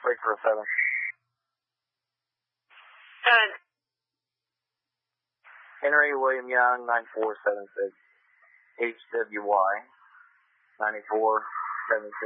Wait for a 7. Henry William Young, 9476. HWY, 9476.